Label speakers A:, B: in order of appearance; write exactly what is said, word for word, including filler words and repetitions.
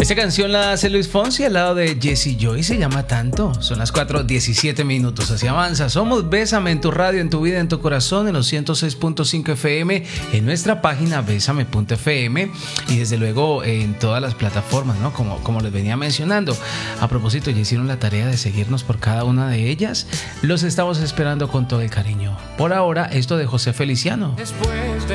A: Esta canción la hace Luis Fonsi al lado de Jesse Joy, se llama Tanto. Son las cuatro diecisiete minutos, así avanza. Somos Bésame en tu radio, en tu vida, en tu corazón, en los ciento seis punto cinco F M, en nuestra página bésame punto F M y desde luego en todas las plataformas, ¿no? Como, como les venía mencionando. A propósito, ya hicieron la tarea de seguirnos por cada una de ellas. Los estamos esperando con todo el cariño. Por ahora, esto de José Feliciano.
B: Después de